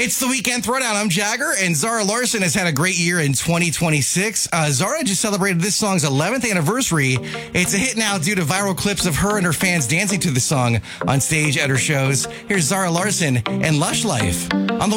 It's the Weekend Throwdown. I'm Jagger, and Zara Larsson has had a great year in 2026. Zara just celebrated this song's 11th anniversary. It's a hit now due to viral clips of her and her fans dancing to the song on stage at her shows. Here's Zara Larsson and Lush Life on the